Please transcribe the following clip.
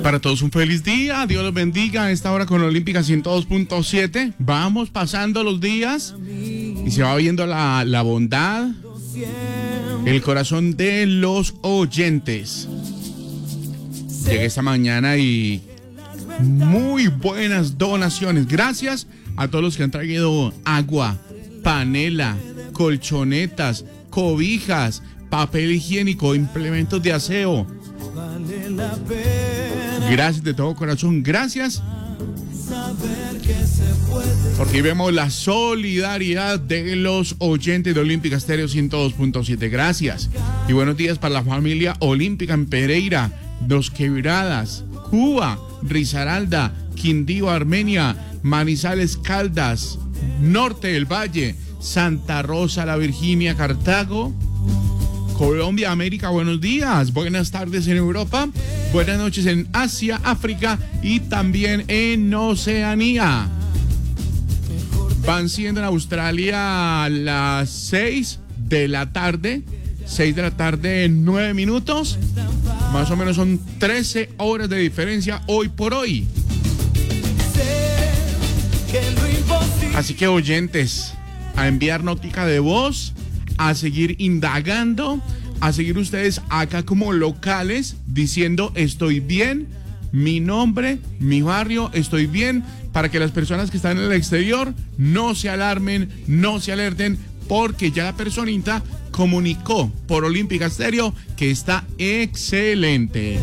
Para todos un feliz día, Dios los bendiga a esta hora con Olímpica 102.7. Vamos pasando los días y se va viendo la bondad, el corazón de los oyentes. Llegué esta mañana y muy buenas donaciones. Gracias a todos los que han traído agua, panela, colchonetas, cobijas, papel higiénico, implementos de aseo. Gracias de todo corazón, gracias. Porque vemos la solidaridad de los oyentes de Olímpica Estéreo 102.7. Gracias. Y buenos días para la familia Olímpica en Pereira, Dos Quebradas, Cuba, Risaralda, Quindío, Armenia, Manizales, Caldas, Norte del Valle, Santa Rosa, La Virginia, Cartago, Colombia, América, buenos días, buenas tardes en Europa, buenas noches en Asia, África y también en Oceanía. Van siendo en Australia las 6 de la tarde, 9 minutos, más o menos son 13 horas de diferencia hoy por hoy. Así que oyentes, a enviar notica de voz, a seguir indagando, a seguir ustedes acá como locales diciendo estoy bien, mi nombre, mi barrio, estoy bien, para que las personas que están en el exterior no se alarmen, no se alerten, porque ya la personita comunicó por Olímpica Estéreo que está excelente.